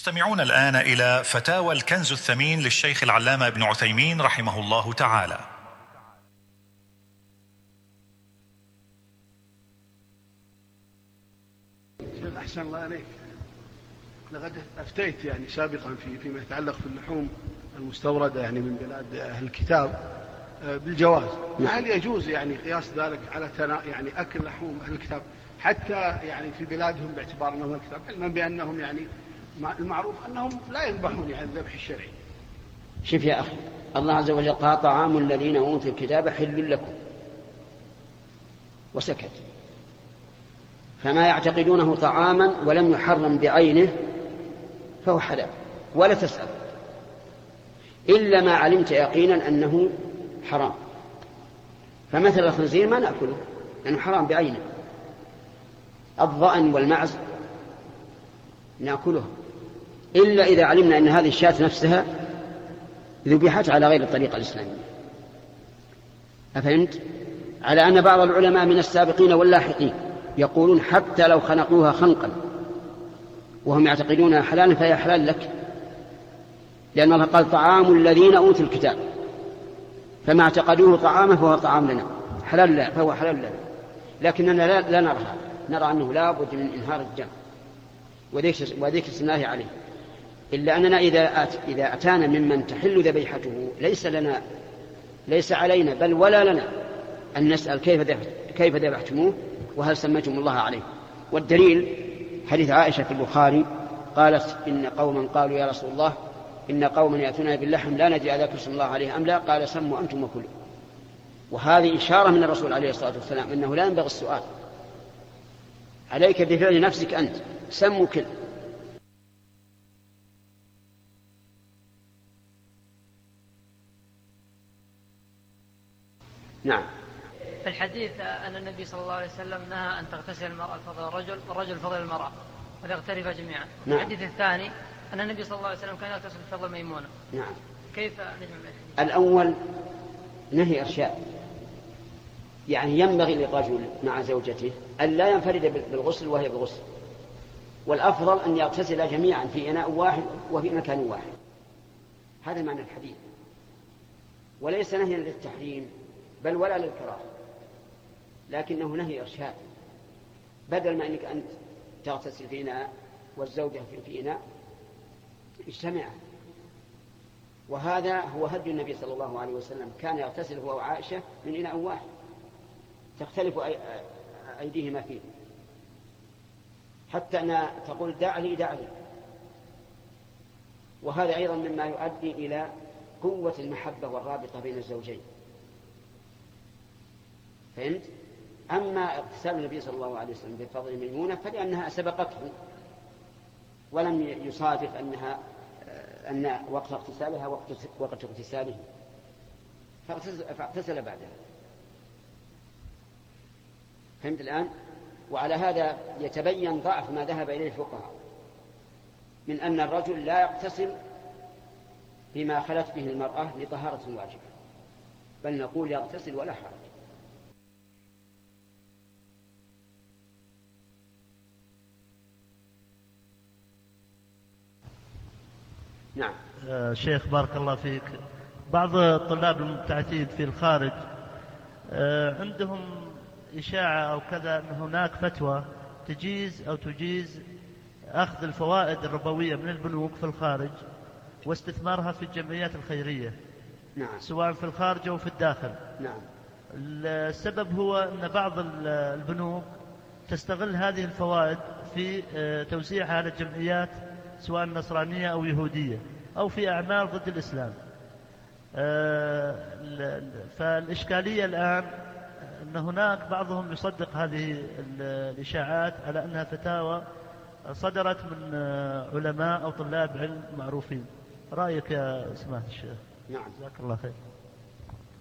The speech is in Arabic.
تستمعون الآن إلى فتاوى الكنز الثمين للشيخ العلامة ابن عثيمين رحمه الله تعالى. شيخ أحسن الله عليك، لقد أفتيت سابقا فيما يتعلق في اللحوم المستوردة من بلاد أهل الكتاب بالجواز. هل يجوز قياس ذلك على أكل لحوم أهل الكتاب حتى في بلادهم باعتبار أنهم أهل الكتاب، علما بأنهم المعروف أنهم لا يذبحون الذبح الشرعي؟ شوف يا أخي، الله عز وجل قال طعام الذين أوتوا الكتاب حل لكم وسكت، فما يعتقدونه طعاما ولم يحرم بعينه فهو حلال ولا تسأل، إلا ما علمت يقينا أنه حرام. فمثل الخنزير ما نأكله لأنه حرام بعينه، الضأن والمعز نأكله إلا إذا علمنا أن هذه الشاة نفسها ذبحت على غير الطريقة الإسلامية. أفهمت؟ على أن بعض العلماء من السابقين واللاحقين يقولون حتى لو خنقوها خنقا وهم يعتقدونها حلالا فهي حلال لك، لأن الله قال طعام الذين أوتوا الكتاب، فما اعتقدوه طعامه فهو طعام لنا حلال لا فهو حلال لنا. لكننا لا نرى هذا، نرى أنه لا بد من إنهار الجمع وذكر النهي عليه، إلا أننا إذا أتانا ممن تحل ذبيحته ليس علينا بل ولا لنا أن نسأل كيف ذبحتموه وهل سميتم الله عليه. والدليل حديث عائشة في البخاري قالت إن قوما قالوا يا رسول الله إن قوما يأتون باللحم لا ندري أذكر اسم الله عليه أم لا، قال سموا أنتم وكلوا. وهذه إشارة من الرسول عليه الصلاة والسلام أنه لا ينبغي السؤال، عليك بفعل نفسك أنت، سموا كل. نعم. في الحديث أن النبي صلى الله عليه وسلم نهى أن تغتسل المرأة فضل الرجل والرجل فضل المرأة وتغترفا جميعا. نعم. الحديث الثاني أن النبي صلى الله عليه وسلم كان يغتسل بفضل ميمونة. نعم. كيف نجمع الحديث؟ الأول نهي إرشاد، ينبغي للرجل مع زوجته أن لا ينفرد بالغسل وهي بالغسل، والأفضل أن يغتسل جميعا في إناء واحد وفي مكان واحد. هذا معنى الحديث، وليس نهيا للتحريم بل ولا للكراهة، لكنه نهي إرشاد. بدل ما أنك أنت تغتسل في إناء والزوجة في إناء اجتمعا. وهذا هو هدي النبي صلى الله عليه وسلم، كان يغتسل هو وعائشة من إناء واحد تختلف أيديهما فيه، حتى أن تقول دع لي. وهذا أيضا مما يؤدي إلى قوة المحبة والرابطة بين الزوجين. فهمت؟ أما اغتسال النبي صلى الله عليه وسلم بفضل ميمونة فلأنها سبقته ولم يصادف أن وقت اغتسالها وقت اغتساله، فاغتسل بعدها. فهمت الآن؟ وعلى هذا يتبين ضعف ما ذهب إليه الفقهاء من أن الرجل لا يغتسل فيما خلت به المرأة لطهارة واجبة، بل نقول يغتسل ولا حرج. نعم. شيخ بارك الله فيك، بعض الطلاب المبتعثين في الخارج عندهم إشاعة أو كذا أن هناك فتوى تجيز أخذ الفوائد الربوية من البنوك في الخارج واستثمارها في الجمعيات الخيرية. نعم. سواء في الخارج أو في الداخل. نعم. السبب هو أن بعض البنوك تستغل هذه الفوائد في توزيعها على الجمعيات سواء نصرانية أو يهودية أو في أعمال ضد الإسلام. فالإشكالية الآن أن هناك بعضهم يصدق هذه الإشاعات على أنها فتاوى صدرت من علماء أو طلاب علم معروفين. رأيك يا سماحة الشيخ؟ نعم. جزاك الله خير.